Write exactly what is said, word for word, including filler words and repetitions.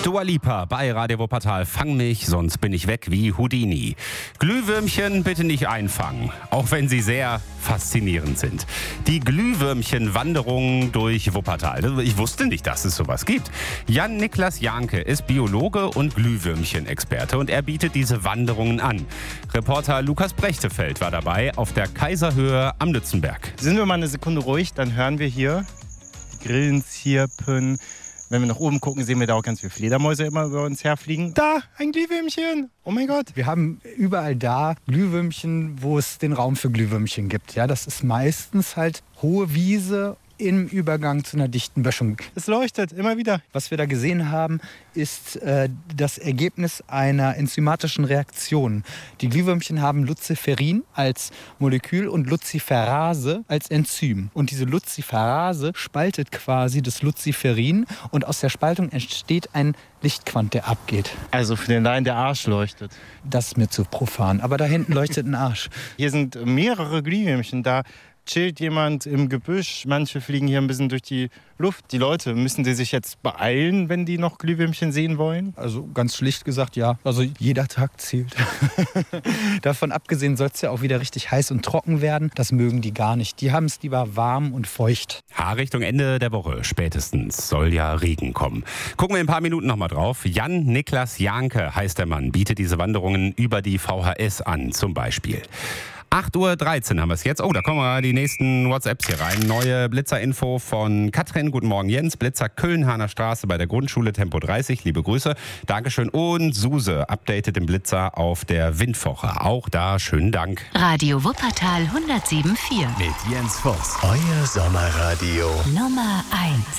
Dua Lipa bei Radio Wuppertal. Fang mich, sonst bin ich weg wie Houdini. Glühwürmchen bitte nicht einfangen, auch wenn sie sehr faszinierend sind. Die Glühwürmchen-Wanderung durch Wuppertal. Ich wusste nicht, dass es sowas gibt. Jan-Niklas Janke ist Biologe und Glühwürmchen-Experte und er bietet diese Wanderungen an. Reporter Lukas Brechtefeld war dabei auf der Kaiserhöhe am Lützenberg. Sind wir mal eine Sekunde ruhig, dann hören wir hier die Grillen zirpen. Wenn wir nach oben gucken, sehen wir da auch ganz viele Fledermäuse immer über uns herfliegen. Da, ein Glühwürmchen. Oh mein Gott. Wir haben überall da Glühwürmchen, wo es den Raum für Glühwürmchen gibt. Ja, das ist meistens halt hohe Wiese im Übergang zu einer dichten Böschung. Es leuchtet immer wieder. Was wir da gesehen haben, ist äh, das Ergebnis einer enzymatischen Reaktion. Die Glühwürmchen haben Luciferin als Molekül und Luciferase als Enzym. Und diese Luciferase spaltet quasi das Luciferin und aus der Spaltung entsteht ein Lichtquant, der abgeht. Also für den Laien der Arsch leuchtet. Das ist mir zu profan, aber da hinten leuchtet ein Arsch. Hier sind mehrere Glühwürmchen da. Chillt jemand im Gebüsch, manche fliegen hier ein bisschen durch die Luft. Die Leute, müssen die sich jetzt beeilen, wenn die noch Glühwürmchen sehen wollen? Also ganz schlicht gesagt, ja. Also jeder Tag zählt. Davon abgesehen soll es ja auch wieder richtig heiß und trocken werden. Das mögen die gar nicht. Die haben es lieber warm und feucht. Ha, Richtung Ende der Woche spätestens soll ja Regen kommen. Gucken wir in ein paar Minuten nochmal drauf. Jan-Niklas Janke heißt der Mann, bietet diese Wanderungen über die V H S an, zum Beispiel. acht Uhr dreizehn haben wir es jetzt. Oh, da kommen wir die nächsten WhatsApps hier rein. Neue Blitzer-Info von Katrin. Guten Morgen, Jens. Blitzer Köln-Hahner Straße bei der Grundschule, Tempo dreißig. Liebe Grüße. Dankeschön. Und Suse updatet den Blitzer auf der Windwoche. Auch da schönen Dank. Radio Wuppertal hundertsieben Komma vier. Mit Jens Voss. Euer Sommerradio. Nummer eins.